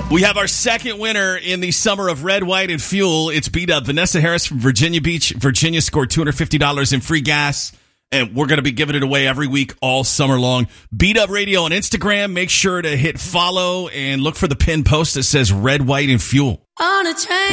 We have our second winner in the summer of Red, White, and Fuel. It's B-Dub. Vanessa Harris from Virginia Beach, Virginia, scored $250 in free gas. And we're going to be giving it away every week all summer long. B-Dub Radio on Instagram. Make sure to hit follow and look for the pinned post that says Red, White, and Fuel. On a train.